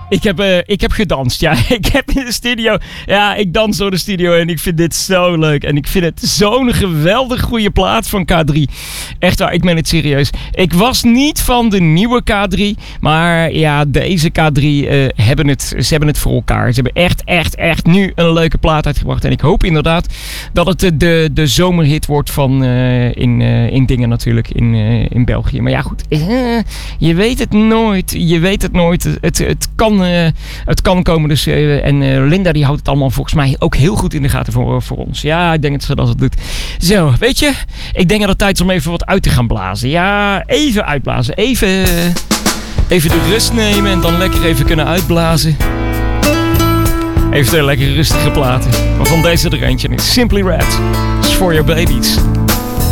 Ik heb gedanst, ja. Ik heb in de studio... Ja, ik dans door de studio en ik vind dit zo leuk. En ik vind het zo'n geweldig goede plaat van K3. Echt waar, ik meen het serieus. Ik was niet van de nieuwe K3. Maar ja, deze K3 hebben het voor elkaar. Ze hebben echt nu een leuke plaat uitgebracht. En ik hoop inderdaad dat het de zomerhit wordt van in dingen natuurlijk. In België. Maar ja, goed. Je weet het nooit. Het kan komen. Dus, en Linda die houdt het allemaal volgens mij ook heel goed in de gaten voor ons. Ja, ik denk dat ze dat doet. Zo, weet je. Ik denk dat het tijd is om even wat uit te gaan blazen. Ja, even uitblazen. Even de rust nemen en dan lekker even kunnen uitblazen. Even twee lekkere rustige platen. Waarvan deze er eentje is. Simply Red. It's for your babies.